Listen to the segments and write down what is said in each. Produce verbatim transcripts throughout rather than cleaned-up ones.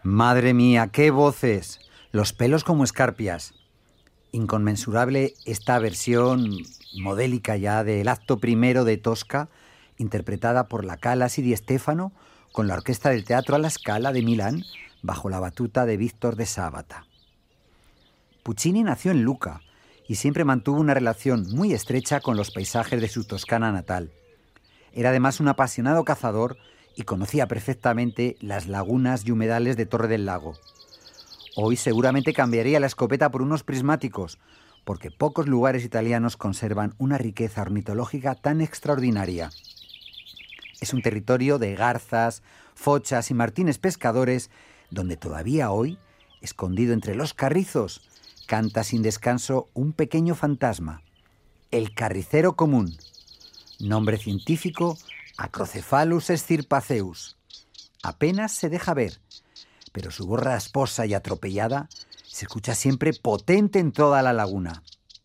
Madre mía, qué voces, los pelos como escarpias. Inconmensurable esta versión modélica ya del acto primero de Tosca, interpretada por la Callas y Di Stefano con la Orquesta del Teatro alla Scala de Milán, bajo la batuta de Víctor de Sábata. Puccini nació en Lucca y siempre mantuvo una relación muy estrecha con los paisajes de su Toscana natal. Era además un apasionado cazador y conocía perfectamente las lagunas y humedales de Torre del Lago. Hoy seguramente cambiaría la escopeta por unos prismáticos, porque pocos lugares italianos conservan una riqueza ornitológica tan extraordinaria. Es un territorio de garzas, fochas y martines pescadores, donde todavía hoy, escondido entre los carrizos, canta sin descanso un pequeño fantasma, el carricero común. Nombre científico, Acrocephalus estirpaceus. Apenas se deja ver, pero su voz rasposa y atropellada se escucha siempre potente en toda la laguna.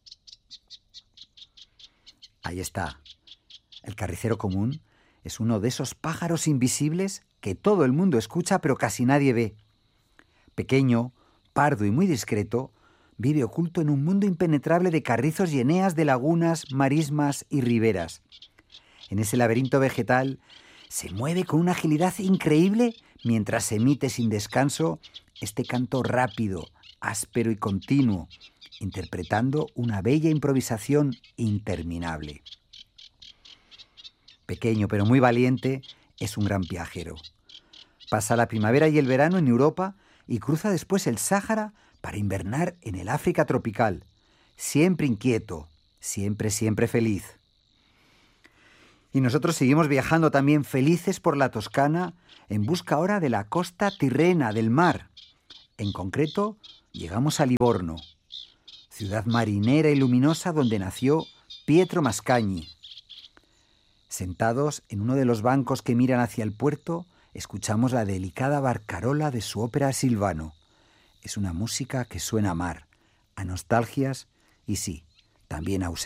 Ahí está. El carricero común es uno de esos pájaros invisibles que todo el mundo escucha pero casi nadie ve. Pequeño, pardo y muy discreto, vive oculto en un mundo impenetrable de carrizos y eneas de lagunas, marismas y riberas. En ese laberinto vegetal se mueve con una agilidad increíble mientras emite sin descanso este canto rápido, áspero y continuo, interpretando una bella improvisación interminable. Pequeño pero muy valiente, es un gran viajero. Pasa la primavera y el verano en Europa y cruza después el Sáhara para invernar en el África tropical. Siempre inquieto, siempre, siempre feliz. Y nosotros seguimos viajando también felices por la Toscana en busca ahora de la costa tirrena del mar. En concreto, llegamos a Livorno, ciudad marinera y luminosa donde nació Pietro Mascagni. Sentados en uno de los bancos que miran hacia el puerto, escuchamos la delicada barcarola de su ópera Silvano. Es una música que suena a mar, a nostalgias y sí, también a ausencia.